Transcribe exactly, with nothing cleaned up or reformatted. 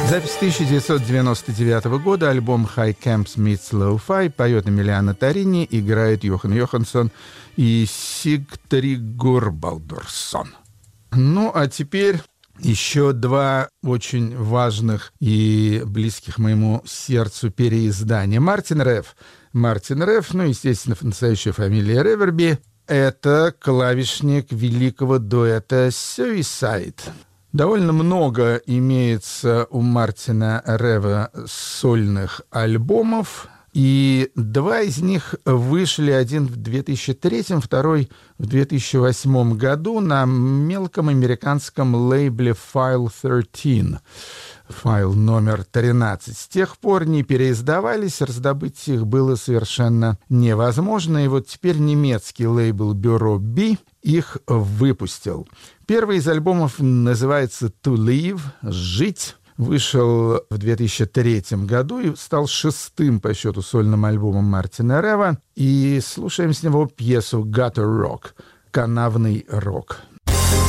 Запись тысяча девятьсот девяносто девятого года, альбом «High Camps Meets Lo-Fi», поет Эмилиана Торини, играет Йохан Йоханссон и Сигтригур Балдурсон. Ну, а теперь еще два очень важных и близких моему сердцу переиздания. Мартин Рев. Мартин Рев, ну, естественно, настоящая фамилия Реверби, это клавишник великого дуэта Suicide. Довольно много имеется у Мартина Рева сольных альбомов, и два из них вышли, один в две тысячи третьем, второй в две тысячи восьмом году на мелком американском лейбле File тринадцать. Файл номер тринадцать. С тех пор не переиздавались, раздобыть их было совершенно невозможно, и вот теперь немецкий лейбл Бюро Би их выпустил. Первый из альбомов называется «To Live» — «Жить». Вышел в две тысячи третьем году и стал шестым по счету сольным альбомом Мартина Рева. И слушаем с него пьесу «Gutter Rock» — «Канавный рок».